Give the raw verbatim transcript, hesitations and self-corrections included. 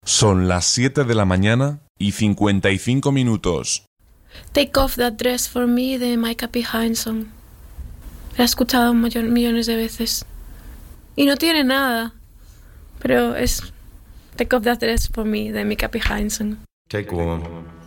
Son las siete de la mañana y cincuenta y cinco minutos. Take Off That Dress For Me de Micah P. Hinson. La he escuchado millon- millones de veces. Y no tiene nada, pero es Take Off That Dress For Me de Micah P. Hinson. Take one.